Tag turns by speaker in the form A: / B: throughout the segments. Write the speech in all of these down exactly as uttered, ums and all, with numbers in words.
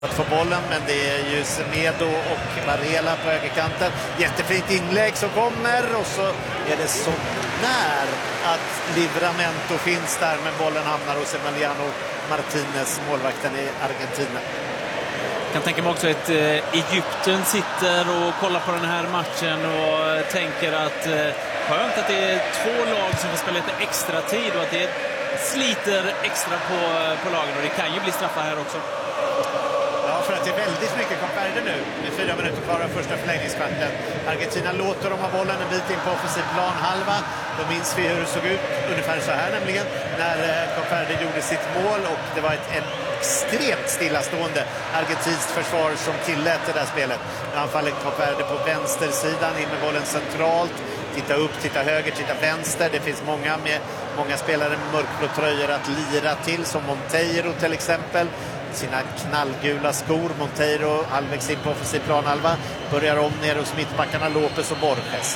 A: att få bollen, men det är ju Semedo och Varela på högerkanten. Jättefint inlägg som kommer, och så är det så när att Livramento finns där, men bollen hamnar hos Emiliano Martinez, målvakten i Argentina.
B: Jag kan tänka mig också att eh, Egypten sitter och kollar på den här matchen och tänker att eh, skönt att det är två lag som får spela lite extra tid och att det sliter extra på, på lagen, och det kan ju bli straffar här också.
A: Ja, för att det är väldigt mycket Kap Verde nu. Det är fyra minuter kvar av första förlängningskvarten. Argentina låter dem ha bollen en bit in på offensiv planhalva. Då minns vi hur det såg ut ungefär så här nämligen när Kap Verde gjorde sitt mål, och det var ett, ett extremt stillastående argentinskt försvar som tillät det där spelet. Nu anfaller Kap Verde på vänstersidan, in med bollen centralt. Titta upp, titta höger, titta vänster. Det finns många med många spelare med mörkblå tröjor att lira till, som Monteiro till exempel. Sina knallgula skor. Monteiro halvvägs in på offensiv planhalva. Börjar om ner hos mittbackarna Lopez och Borges.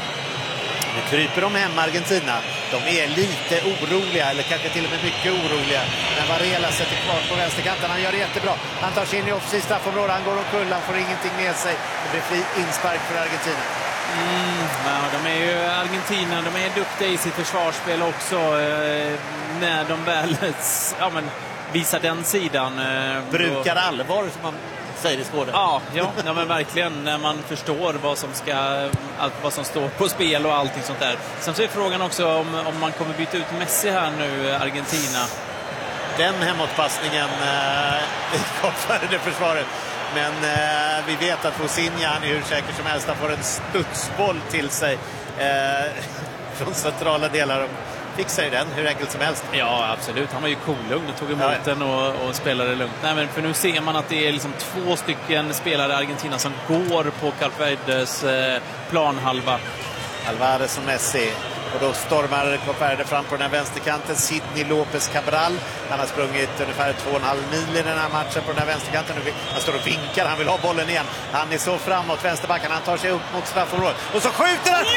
A: Nu kryper de hem, Argentina. De är lite oroliga, eller kanske till och med mycket oroliga. Men Varela sätter kvar på vänsterkanten. Han gör det jättebra. Han tar sig in i offensiv straffområde. Han går omkull, han får ingenting med sig. Det blir fri inspark för Argentina.
B: Mm, ja, de är ju Argentina, de är duktiga i sitt försvarsspel också, eh, när de väl ja, men, visar den sidan. Eh,
A: Brukar och... allvar, som man säger i skåden.
B: Ja, ja, ja, men verkligen, när man förstår vad som ska, allt vad som står på spel och allting sånt där. Sen så är frågan också om, om man kommer byta ut Messi här nu, Argentina.
A: Den hemåtpassningen eh, kopplar det försvaret. Men eh, vi vet att Fosinha, han är hur säker som helst, han får en studsboll till sig eh, från centrala delar. Fixar ju den hur enkelt som helst.
B: Ja, absolut. Han var ju kolugn och tog emot
A: ja.
B: den och, och spelade lugnt. Nej, men för nu ser man att det är liksom två stycken spelare i Argentina som går på Kap Verdes eh, planhalva.
A: Alvarez och Messi. Och då stormar Kap Verde fram på den här vänsterkanten. Sidney Lopez Cabral. Han har sprungit ungefär två och en halv mil i den här matchen på den här vänsterkanten. Han står och vinkar, han vill ha bollen igen. Han är så framåt, vänsterbacken. Han tar sig upp mot straffområdet. Och så skjuter han!